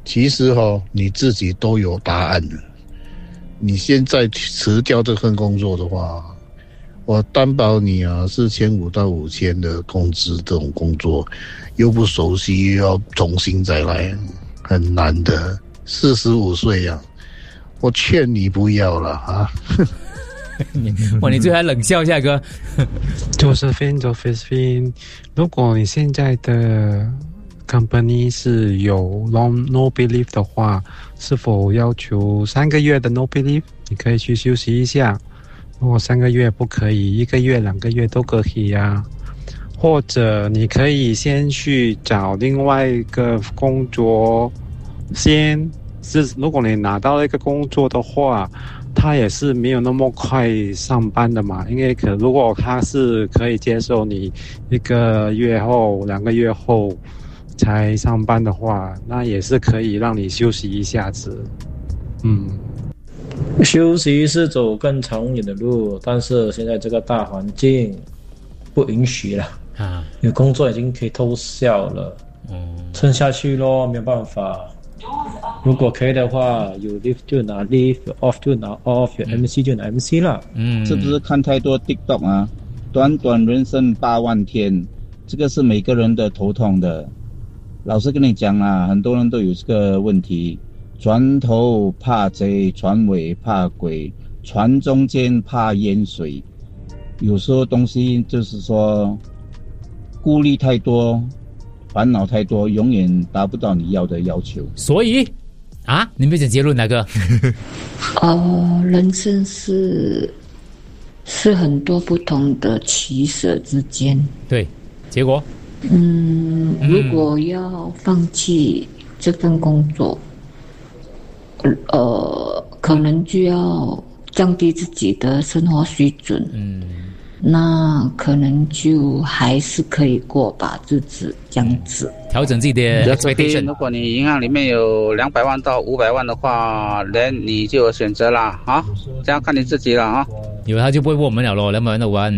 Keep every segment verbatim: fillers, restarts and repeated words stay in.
其实哦，你自己都有答案了。你现在辞掉这份工作的话，我担保你啊，四千五到五千的工资这种工作，又不熟悉，又要重新再来，很难的。四十五岁呀、啊，我劝你不要了啊！ 哇，你最后还冷笑一下哥。 Josephine，Josephine， 如果你现在的 company 是有 long no belief 的话，是否要求三个月的 no belief？ 你可以去休息一下。如果三个月不可以，一个月、两个月都可以啊。或者你可以先去找另外一个工作，先是如果你拿到一个工作的话，他也是没有那么快上班的嘛。因为可如果他是可以接受你一个月后、两个月后才上班的话，那也是可以让你休息一下子。嗯。 休息是走更长远的路，但是现在这个大环境不允许了啊！你工作已经可以偷笑了，嗯，撑下去咯，没有办法。如果可以的话，有 leave 就拿 leave， 有 off 就拿 off， 有 M C 就拿 M C 了。 嗯，是不是看太多 TikTok 啊？短短人生八万天，这个是每个人的头痛的。老实跟你讲啊，很多人都有这个问题。船头怕贼，船尾怕鬼，船中间怕淹水。有时候东西就是说，顾虑太多，烦恼太多，永远达不到你要的要求。 所以啊，你没讲结论哪个？ 哦，人生是是很多不同的取舍之间。 对，结果， 嗯，如果要放弃这份工作。呃，可能就要降低自己的生活水准，嗯，那可能就还是可以过把日子这样子， 调整自己的 expectation。 如果你银行里面有两百万到五百万的话，人你就有选择啦啊，这样看你自己了啊。 以为他就不会问我们了咯，两百万到五万。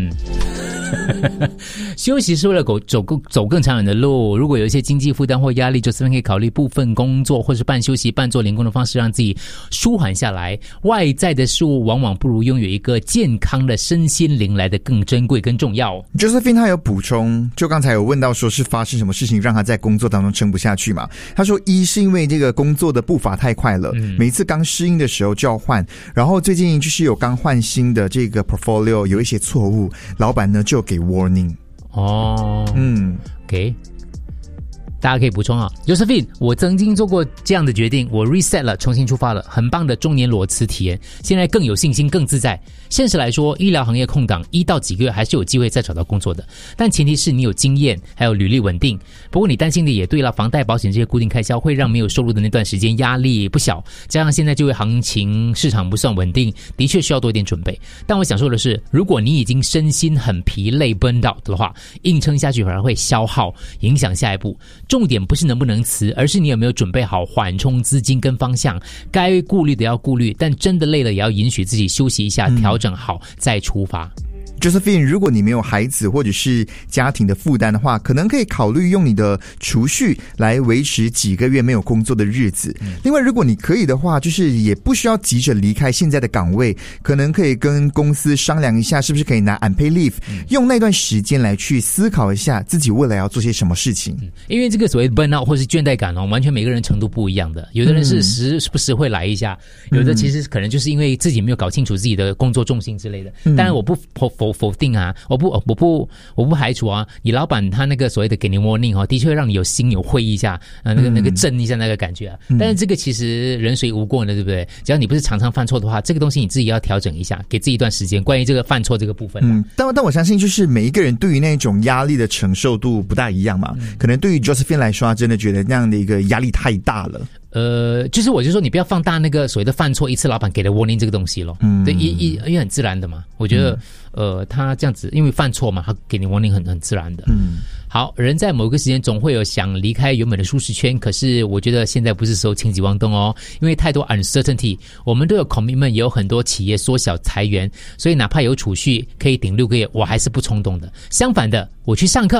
休息是为了走更走更长远的路，如果有一些经济负担或压力，就这边可以考虑部分工作或是半休息半做零工的方式，让自己舒缓下来。外在的事物往往不如拥有一个健康的身心灵来的更珍贵跟重要。 Josephine 他有补充，就刚才有问到说是发生什么事情让他在工作当中撑不下去嘛。他说一是因为这个工作的步伐太快了，嗯、每次刚适应的时候就要换，然后最近就是有刚换新的这个 portfolio 有一些错误，老板呢就给 warning。 哦， 嗯 ，OK， 大家可以补充啊 ，Josephine， 我曾经做过这样的决定，我 reset 了，重新出发了，很棒的中年裸辞体验，现在更有信心，更自在。现实来说，医疗行业空档一到几个月还是有机会再找到工作的，但前提是你有经验，还有履历稳定。不过你担心的也对了，房贷、保险这些固定开销会让没有收入的那段时间压力不小，加上现在就业行情市场不算稳定，的确需要多一点准备。但我想说的是，如果你已经身心很疲累 burned out 的话，硬撑下去反而会消耗，影响下一步。重点不是能不能辞，而是你有没有准备好缓冲资金跟方向，该顾虑的要顾虑，但真的累了也要允许自己休息一下，调整好再出发。 Josephine， 如果你没有孩子或者是家庭的负担的话，可能可以考虑用你的储蓄来维持几个月没有工作的日子。嗯、另外，如果你可以的话，就是也不需要急着离开现在的岗位，可能可以跟公司商量一下，是不是可以拿 unpaid leave，嗯、用那段时间来去思考一下自己未来要做些什么事情。 嗯、因为这个所谓 burnout 或是倦怠感哦，完全每个人程度不一样的。有的人是时不时会来一下，嗯、有的其实可能就是因为自己没有搞清楚自己的工作重心之类的。嗯、当然，我不否否。否定啊，我不我不我不排除啊，你老板他那个所谓的给你 warning 哦，的确会让你有心有会一下，呃那个那个震一下那个感觉啊。嗯、但是这个其实人谁无过呢，对不对？只要你不是常常犯错的话，这个东西你自己要调整一下，给自己一段时间。关于这个犯错这个部分， 嗯，但但我相信就是每一个人对于那种压力的承受度不大一样嘛。嗯、可能对于 Josephine 来说，他真的觉得那样的一个压力太大了。 呃，就是我就说你不要放大那个所谓的犯错一次老板给的 warning 这个东西咯。嗯，对，因因因为很自然的嘛，我觉得、嗯、呃他这样子因为犯错嘛，他给你 warning 很很自然的。嗯，好，人在某个时间总会有想离开原本的舒适圈，可是我觉得现在不是时候轻举妄动哦，因为太多 uncertainty， 我们都有 commitment， 也有很多企业缩小裁员，所以哪怕有储蓄可以顶六个月，我还是不冲动的。相反的，我去上课。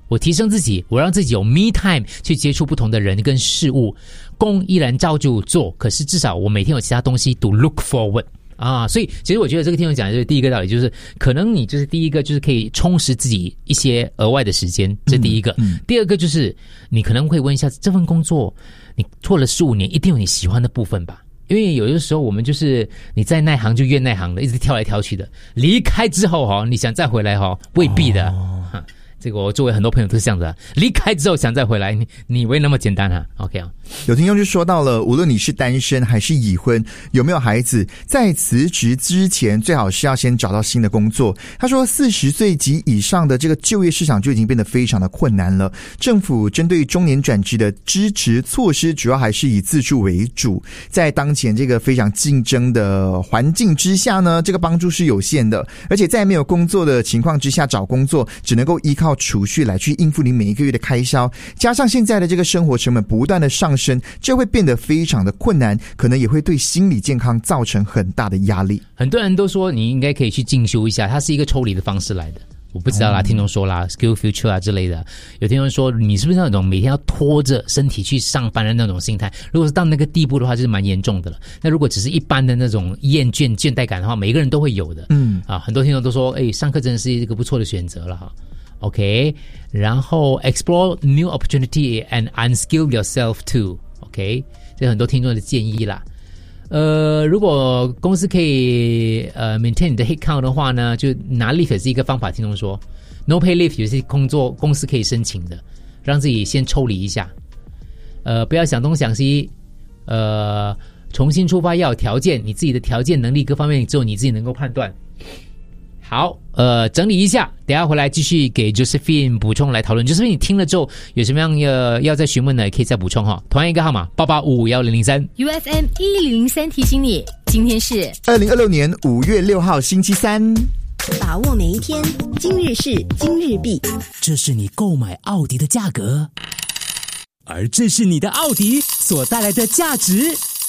我提升自己，我让自己有 me time 去接触不同的人跟事物，工依然照旧做，可是至少我每天有其他东西 to look forward。啊，所以其实我觉得这个听众讲的就是第一个道理，就是可能你就是第一个就是可以充实自己一些额外的时间，这第一个。嗯嗯、第二个就是你可能会问一下，这份工作你做了十五年，一定有你喜欢的部分吧？因为有的时候我们就是你在那行就越那行的，一直跳来跳去的，离开之后哈，你想再回来哈，未必的。哦这个我周围很多朋友都是这样子，离开之后想再回来，你你以为那么简单啊 ？OK 啊， 有听众就说到了，无论你是单身还是已婚，有没有孩子，在辞职之前，最好是要先找到新的工作。他说，四十岁及以上的这个就业市场就已经变得非常的困难了。政府针对中年转职的支持措施，主要还是以自助为主。在当前这个非常竞争的环境之下呢，这个帮助是有限的，而且在没有工作的情况之下找工作，只能够依靠储蓄来去应付你每一个月的开销，加上现在的这个生活成本不断的上升，这会变得非常的困难，可能也会对心理健康造成很大的压力。 很多人都说你应该可以去进修一下，它是一个抽离的方式来的。我不知道啦，听众说啦 ，Skill Future 啊之类的，有听众说你是不是那种每天要拖着身体去上班的那种心态？如果是到那个地步的话，就是蛮严重的了。那如果只是一般的那种厌倦、倦怠感的话，每个人都会有的。嗯啊，很多听众都说，哎，上课真的是一个不错的选择了哈。OK， 然后 explore new opportunity and unskill yourself too。OK， 这很多听众的建议啦。呃，如果公司可以呃 maintain 你的 head count 的话呢，就拿 leave 也是一个方法。听众说 no pay leave 有些工作公司可以申请的，让自己先抽离一下。呃，不要想东想西，呃，重新出发要有条件，你自己的条件、能力各方面只有你自己能够判断。好，呃，整理一下，等一下回来继续给 Josephine 补充来讨论。Josephine 你听了之后有什么样要要再询问的，也可以再补充哈。同样一个号码八八五五一零零三 U F M 一零零三提醒你，今天是二零二六年五月六号星期三， 把握每一天，今日事今日毕。 这是你购买奥迪的价格，而这是你的奥迪所带来的价值。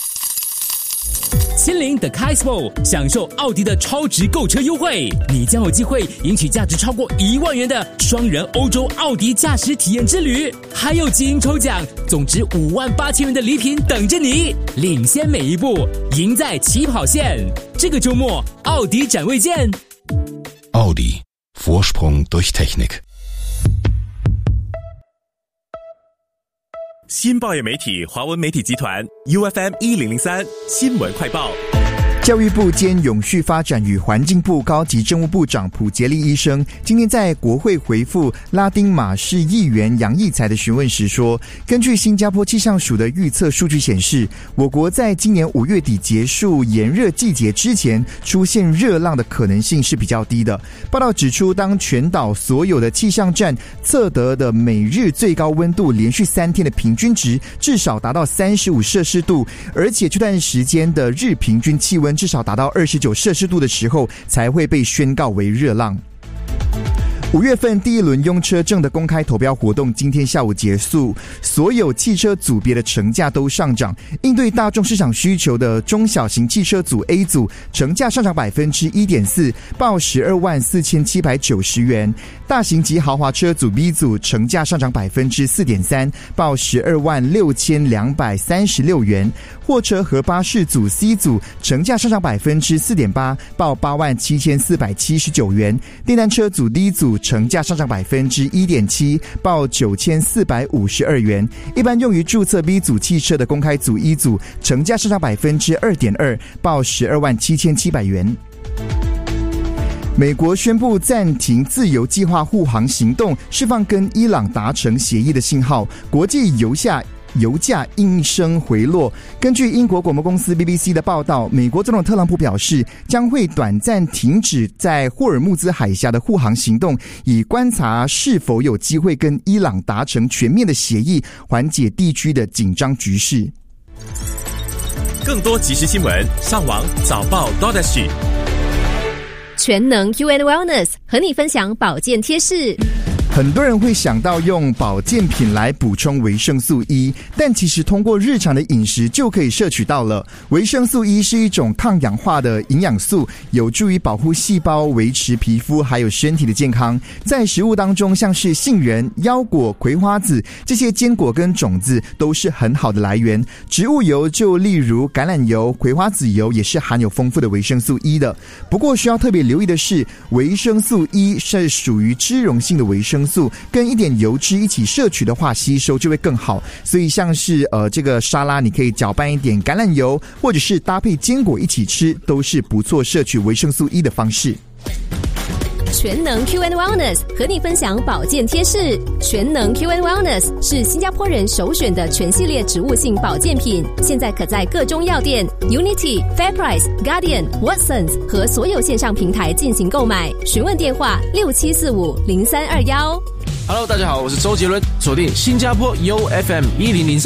亲临的 Kaismo 享受奥迪的超值购车优惠，你将有机会赢取价值超过一万元的双人欧洲奥迪驾驶体验之旅，还有基因抽奖，总值五万八千元的礼品等着你，领先每一步，赢在起跑线。这个周末奥迪展位见。 奥迪 Vorsprung durch Technik。 新报业媒体华文媒体集团 U F M 一零零三新闻快报。 教育部兼永续发展与环境部高级政务部长普杰利医生今天在国会回复拉丁马市议员杨义才的询问时说，根据新加坡气象署的预测数据显示，我国在今年五月底结束炎热季节之前出现热浪的可能性是比较低的。报道指出，当全岛所有的气象站测得的每日最高温度连续三天的平均值至少达到三十五摄氏度，而且这段时间的日平均气温至少达到二十九摄氏度的时候，才会被宣告为热浪。五月份第一轮用车证的公开投标活动今天下午结束，所有汽车组别的成价都上涨。应对大众市场需求的中小型汽车组 A 组成价上涨 百分之一点四， 报十二万四千七百九十元。大型及豪华车组 B 组成价上涨 百分之四点三， 报十二万六千两百三十六元。货车和巴士组 C 组成价上涨 百分之四点八， 报八万七千四百七十九元。电单车组 D 组成价上涨 百分之一点七， 报九千四百五十二元。一般用于注册 B 组汽车的公开组一组成价上涨 百分之二点二， 报十二万七千七百元。美国宣布暂停自由计划护航行动，释放跟伊朗达成协议的信号，国际油价油价应声回落。根据英国广播公司 B B C 的报道，美国总统特朗普表示将会短暂停止在霍尔木兹海峡的护航行动，以观察是否有机会跟伊朗达成全面的协议，缓解地区的紧张局势。 更多即时新闻，上网早报 .sg。 全能 U N Wellness 和你分享保健贴士。 很多人会想到用保健品来补充维生素 E， 但其实通过日常的饮食就可以摄取到了。维生素 E 是一种抗氧化的营养素，有助于保护细胞、维持皮肤还有身体的健康。在食物当中，像是杏仁、腰果、葵花籽这些坚果跟种子都是很好的来源。植物油就例如橄榄油、葵花籽油也是含有丰富的维生素 E 的。不过需要特别留意的是，维生素 E 是属于脂溶性的维生素，跟一点油脂一起摄取的话，吸收就会更好。所以像是呃这个沙拉，你可以搅拌一点橄榄油，或者是搭配坚果一起吃，都是不错摄取维生素 E 的方式。 全能 Q and Wellness 和你分享保健贴士。全能 Q and Wellness 是新加坡人首选的全系列植物性保健品，现在可在各中药店、Unity、FairPrice、Guardian、Watsons 和所有线上平台进行购买。询问电话六七四五零三二幺。 Hello， 大家好，我是周杰伦，锁定新加坡 U F M 一零零三。